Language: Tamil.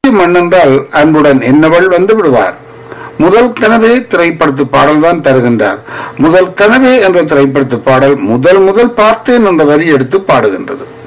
மண் என்றால் அன்புடன் என்னவள் வந்து விடுவார். முதல் கனவே திரைப்படத்து பாடல் தான் தருகின்றார். முதல் கனவே என்ற திரைப்படத்து பாடல் முதல் பார்த்தேன் என்ற வரி எடுத்து பாடுகின்றது.